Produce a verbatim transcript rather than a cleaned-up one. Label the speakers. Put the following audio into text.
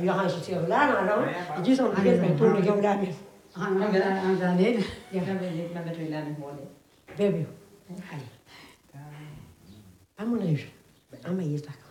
Speaker 1: jag har så till lärarna då. Det är som det är på det gamla där.
Speaker 2: Han han han han det. Jag kan väl lite med det lärarna håll det.
Speaker 1: Bebio. Ai. Vamos lá. Ama isso.